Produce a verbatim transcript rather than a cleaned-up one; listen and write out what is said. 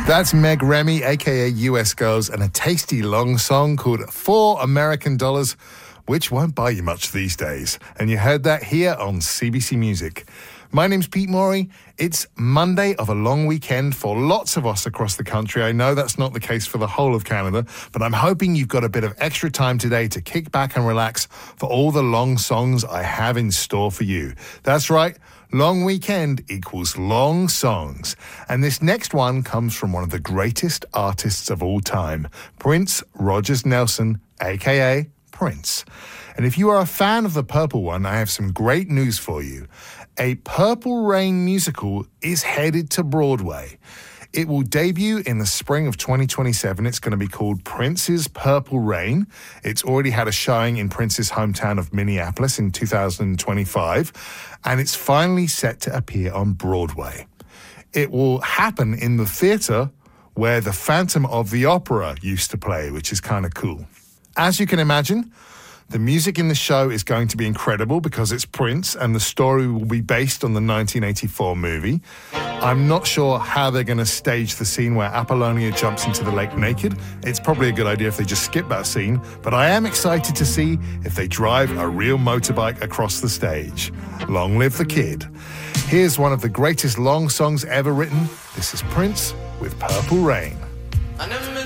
That's Meg Remy, a k a. U S Girls, and a tasty long song called Four American Dollars, which won't buy you much these days. And you heard that here on C B C Music. My name's Pete Morey. It's Monday of a long weekend for lots of us across the country. I know that's not the case for the whole of Canada, but I'm hoping you've got a bit of extra time today to kick back and relax for all the long songs I have in store for you. That's right. Long weekend equals long songs. And this next one comes from one of the greatest artists of all time, Prince Rogers Nelson, a k a. Prince. And if you are a fan of the Purple One, I have some great news for you. A Purple Rain musical is headed to Broadway. It will debut in the spring of twenty twenty-seven. It's going to be called Prince's Purple Rain. It's already had a showing in Prince's hometown of Minneapolis in two thousand twenty-five, and it's finally set to appear on Broadway. It will happen in the theater where the Phantom of the Opera used to play, which is kind of cool. As you can imagine, the music in the show is going to be incredible because it's Prince and the story will be based on the nineteen eighty-four movie. I'm not sure how they're going to stage the scene where Apollonia jumps into the lake naked. It's probably a good idea if they just skip that scene, but I am excited to see if they drive a real motorbike across the stage. Long live the kid. Here's one of the greatest long songs ever written. This is Prince with Purple Rain. I never